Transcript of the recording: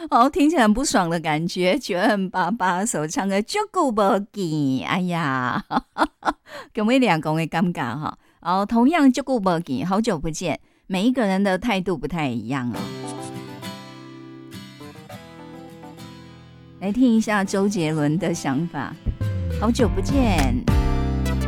哦，听起来很不爽的感觉。9M88所唱的《足久无见》，哎呀，跟我们俩讲的尴尬哈。哦，同样足久无见，好久不见，每一个人的态度不太一样哦。来听一下周杰伦的想法，好久不见。